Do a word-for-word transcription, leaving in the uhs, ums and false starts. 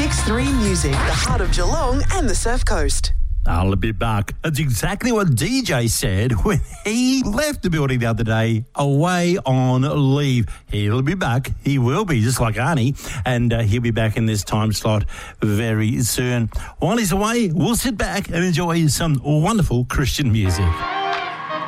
six three Music, the heart of Geelong and the Surf Coast. I'll be back. That's exactly what D J said when he left the building the other day away on leave. He'll be back. He will be, just like Arnie. And uh, he'll be back in this time slot very soon. While he's away, we'll sit back and enjoy some wonderful Christian music.